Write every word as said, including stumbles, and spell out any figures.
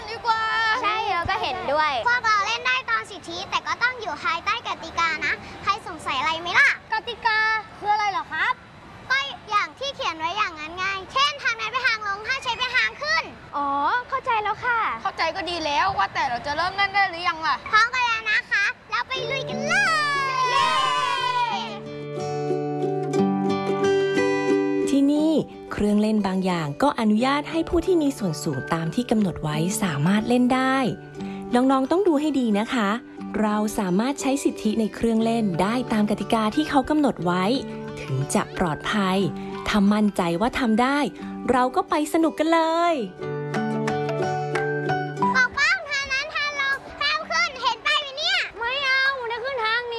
ดีกว่าใช่เราก็เห็นด้วยพวกเราเล่นได้ตามสิทธิแต่ก็ต้องอยู่ภายใต้กติกานะใครสงสัยอะไรไหมล่ะกติกาคืออะไรเหรอครับก็อย่างที่เขียนไว้อย่างนั้นไงเช่นทางไหนไปทางลงถ้าใช้ไปทางขึ้นอ๋อเข้าใจแล้วค่ะเข้าใจก็ดีแล้วว่าแต่เราจะเริ่มเล่นได้หรือยังล่ะพร้อมกันแล้วนะคะเราไปลุยกันเลยที่นี่เครื่องเล่นบางอย่างก็อนุญาตให้ผู้ที่มีส่วนสูงตามที่กำหนดไว้สามารถเล่นได้น้องๆต้องดูให้ดีนะคะเราสามารถใช้สิทธิในเครื่องเล่นได้ตามกติกาที่เขากำหนดไว้ถึงจะปลอดภัยถ้ามั่นใจว่าทำได้เราก็ไปสนุกกันเลย